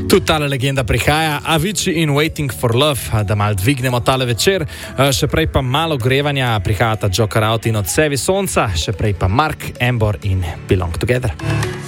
Tudi tale legenda prihaja, Avicii in Waiting for Love, da mal dvignemo tale večer, še prej pa malo grevanja, prihajata Joker Out in Odsevi sonca, še prej pa Mark, Embor in Belong Together.